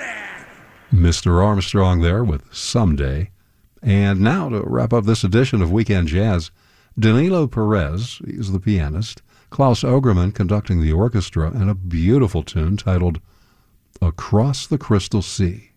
Mr. Armstrong there with Someday. And now to wrap up this edition of Weekend Jazz, Danilo Perez, he's the pianist, Klaus Ogerman conducting the orchestra, and a beautiful tune titled Across the Crystal Sea.